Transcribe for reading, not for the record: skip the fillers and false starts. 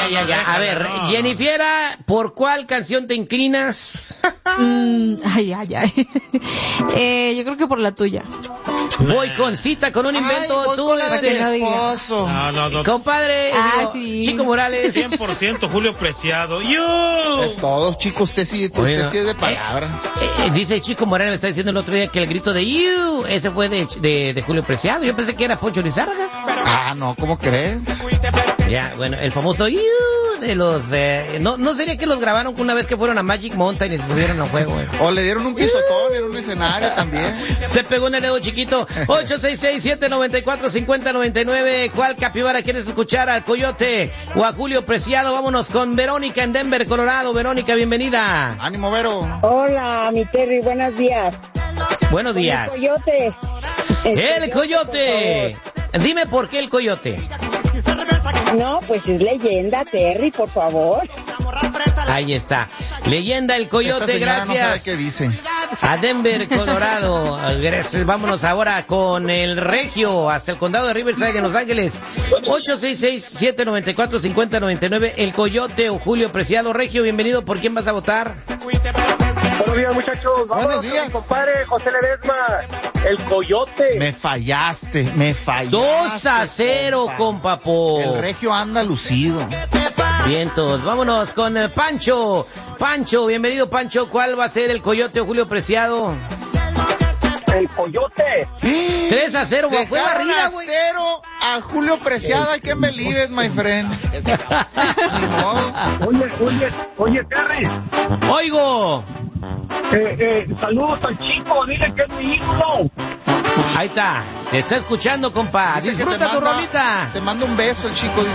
A ver, Jennifiera, ¿por cuál canción te inclinas? Yo creo que por la tuya. Voy con cita, con un invento. Tú, esposo. No. Compadre, sí. Chico Morales. 100% Julio Preciado. ¡Yo! Es todo, chicos, usted sí es de palabra. Dice Chico Morales, me está diciendo el otro día que el grito de "You", ese fue de Julio Preciado. Yo pensé que era Poncho Lizárraga. No, ¿cómo crees? Ya, bueno, el famoso "You" de los... ¿No sería que los grabaron una vez que fueron a Magic Mountain y se subieron al juego? O le dieron un pisotón en un escenario también. Se pegó en el dedo chiquito. 866-794-5099. ¿Cuál capibara quieres escuchar? ¿Al Coyote o a Julio Preciado? Vámonos con Verónica en Denver, Colorado. Verónica, bienvenida. Ánimo, Vero. Hola, mi Terry, buenos días. Buenos días. El Coyote. El Coyote. Dime por qué el Coyote. No, pues es leyenda, Terry, por favor. Ahí está. Leyenda el Coyote, gracias. No sabe qué dice. A Denver, Colorado. Gracias. Vámonos ahora con el Regio hasta el condado de Riverside en Los Ángeles. 866-794-5099. El Coyote o Julio Preciado. Regio, bienvenido. ¿Por quién vas a votar? Buenos días, muchachos. Buenos días. Mi compadre José Ledesma, el Coyote. Me fallaste. 2-0, compapo. El Regio anda lucido. Vientos, vámonos con Pancho. Pancho, bienvenido, Pancho. ¿Cuál va a ser el Coyote o Julio Preciado? El Coyote. 3-0, fue barrida, güey. 0 a Julio Preciado. I can't believe it, my friend. Ni modo. Oye, Terry. Oigo. Saludos al chico, dile que es mi ídolo. Ahí está, te está escuchando, compa. Dice que Disfruta tu rolita. Te mando un beso el chico, dice.